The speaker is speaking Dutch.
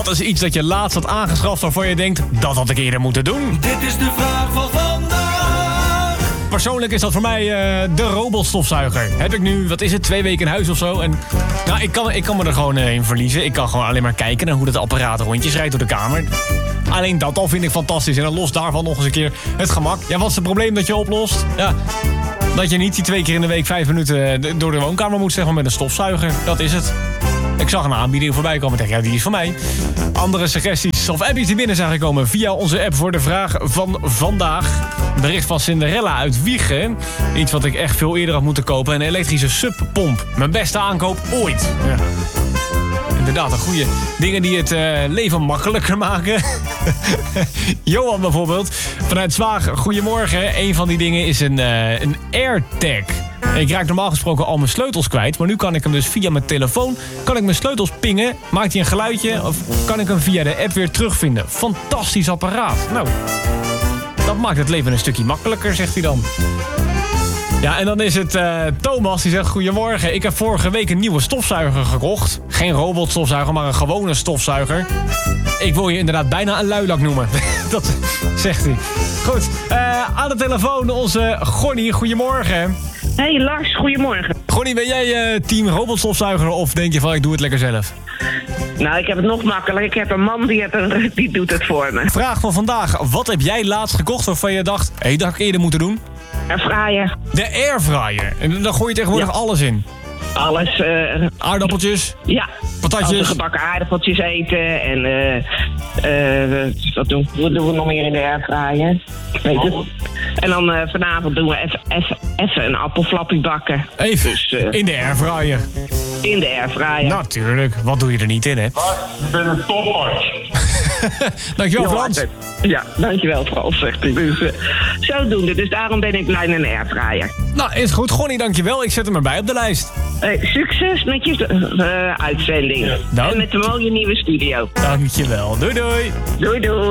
Wat is iets dat je laatst had aangeschaft waarvan je denkt, dat had ik eerder moeten doen? Dit is de vraag van vandaag. Persoonlijk is dat voor mij de robotstofzuiger. Heb ik nu, 2 weken in huis of zo. En nou, ik kan me er gewoon in verliezen. Ik kan gewoon alleen maar kijken naar hoe dat apparaat rondjes rijdt door de kamer. Alleen dat al vind ik fantastisch. En dan los daarvan nog eens een keer het gemak. Ja, wat is het probleem dat je oplost? Ja, dat je niet die 2 keer in de week 5 minuten door de woonkamer moet, zeg maar, met een stofzuiger. Dat is het. Ik zag een aanbieding voorbij komen en dacht, ja, die is van mij. Andere suggesties of appjes die binnen zijn gekomen via onze app voor de vraag van vandaag. Bericht van Cinderella uit Wiegen. Iets wat ik echt veel eerder had moeten kopen. Een elektrische subpomp. Mijn beste aankoop ooit. Ja. Inderdaad, een goede dingen die het leven makkelijker maken. Johan bijvoorbeeld, vanuit Zwaag, goedemorgen. Een van die dingen is een AirTag. Ik raak normaal gesproken al mijn sleutels kwijt. Maar nu kan ik hem dus via mijn telefoon mijn sleutels pingen. Maakt hij een geluidje of kan ik hem via de app weer terugvinden. Fantastisch apparaat. Nou, dat maakt het leven een stukje makkelijker, zegt hij dan. Ja, en dan is het Thomas die zegt, goedemorgen. Ik heb vorige week een nieuwe stofzuiger gekocht. Geen robotstofzuiger, maar een gewone stofzuiger. Ik wil je inderdaad bijna een luilak noemen. Dat zegt hij. Goed, aan de telefoon onze Gonnie. Goedemorgen. Hey Lars, goedemorgen. Gonnie, ben jij team robotstofzuiger of denk je van ik doe het lekker zelf? Nou, ik heb het nog makkelijk. Ik heb een man die doet het voor me. Vraag van vandaag. Wat heb jij laatst gekocht waarvan je dacht, dat had ik eerder moeten doen? Airfryer. De airfryer. En dan gooi je tegenwoordig alles in. Alles. Aardappeltjes? Ja. Patatjes? Gebakken aardappeltjes eten en wat doen we nog meer in de airfryer? Weet je? En dan vanavond doen we even een appelflappie bakken. Even dus, in de airfryer. In de airfryer. Natuurlijk. Wat doe je er niet in, hè? Ik ben een topper. Dankjewel, Frans. Ja, dankjewel, Frans, zegt hij. Dus zodoende. Dus daarom ben ik blij met een airfryer. Nou, is goed. Gonnie, dankjewel. Ik zet hem erbij op de lijst. Succes met je uitzending. Dank. En met de mooie nieuwe studio. Dankjewel. Doei, doei. Doei, doei.